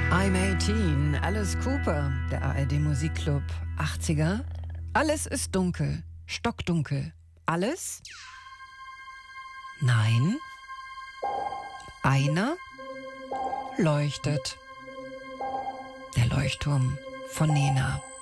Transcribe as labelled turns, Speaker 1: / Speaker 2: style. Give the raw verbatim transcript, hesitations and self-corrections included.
Speaker 1: I'm achtzehn, Alice Cooper, der A R D Musikclub achtziger. Alles ist dunkel, stockdunkel. Alles? Nein. Einer leuchtet. Der Leuchtturm von Nena.